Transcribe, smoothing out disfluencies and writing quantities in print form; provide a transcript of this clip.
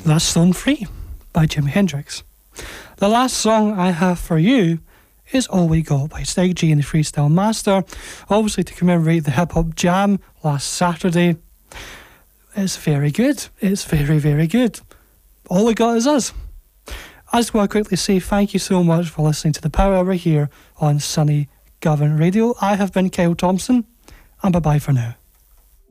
That's Stone Free by Jimi Hendrix. The last song I have for you is All We Got by Stig G and the Freestyle Master, obviously to commemorate the Hip Hop Jam last Saturday. It's very good. It's very, very good. All we got is us. I just want to quickly say thank you so much for listening to the Power Hour here on Sunny Govan Radio. I have been Kyle Thompson, and bye-bye for now.